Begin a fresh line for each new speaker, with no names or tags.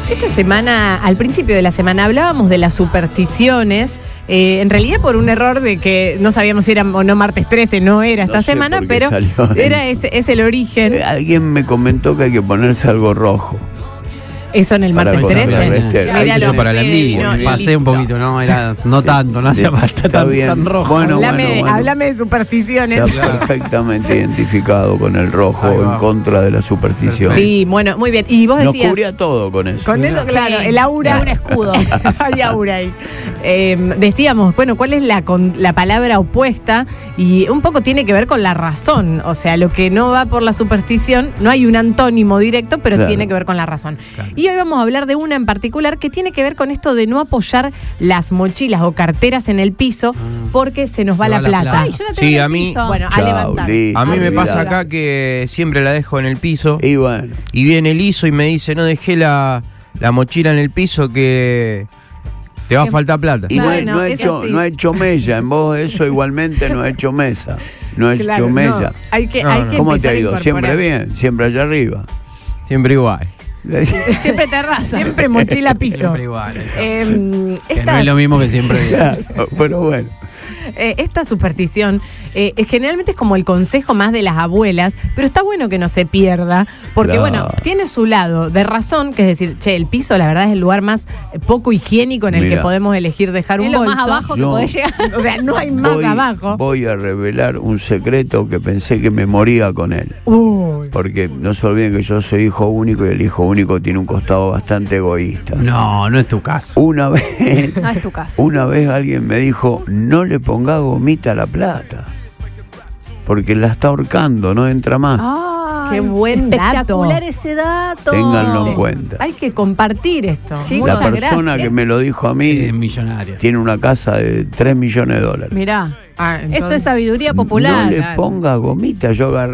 Esta semana, al principio de la semana, hablábamos de las supersticiones, en realidad por un error de que no sabíamos si era o no martes 13, no era esta semana, pero era es el origen.
Alguien me comentó que hay que ponerse algo rojo.
Eso en el martes 13.
Eso para la envidia. Pasé un poquito, no era no tanto, no hacía falta tan rojo.
Bueno,
háblame de supersticiones.
Está perfectamente identificado con el rojo en contra de la superstición.
Sí, bueno, muy bien. Y vos decías.
Nos cubría todo con eso.
Con eso, claro, el aura.
Un escudo.
Hay aura ahí. Decíamos, bueno, ¿cuál es la palabra opuesta? Y un poco tiene que ver con la razón. O sea, lo que no va por la superstición, no hay un antónimo directo, pero tiene que ver con la razón. Claro. Y hoy vamos a hablar de una en particular que tiene que ver con esto de no apoyar las mochilas o carteras en el piso porque se nos va la plata.
Ay, yo la tengo en el piso.
Bueno, a levantar.
A mí me pasa acá que siempre la dejo en el piso.
Y bueno.
Y viene el ISO y me dice, no dejé la mochila en el piso que te va a faltar plata.
Y no ha hecho mella. En vos eso igualmente no ha hecho mesa. No ha hecho mella.
Hay que
¿Cómo te ha ido? Siempre bien, siempre allá arriba.
Siempre igual.
Siempre terraza.
Siempre mochila piso.
Siempre igual.
Que
no es lo mismo que siempre.
Claro, pero bueno.
Esta superstición generalmente es como el consejo más de las abuelas, pero está bueno que no se pierda, porque bueno, tiene su lado de razón, que es decir, el piso la verdad es el lugar más poco higiénico en el que podemos elegir dejar un bolso.
Es lo más abajo que podés llegar.
O sea, no hay más abajo.
Voy a revelar un secreto que pensé que me moría con él. Porque no se olviden que yo soy hijo único y el hijo único tiene un costado bastante egoísta.
No es tu caso.
Una vez,
no es tu caso.
Una vez alguien me dijo, no le ponga gomita a la plata, porque la está ahorcando, no entra más.
Qué buen
espectacular
dato.
Ese dato.
Ténganlo en cuenta.
Hay que compartir esto.
La persona que me lo dijo a mí
millonaria.
Tiene una casa de $3 millones.
Mirá.
Esto es sabiduría popular.
No le ponga gomita, yo agarré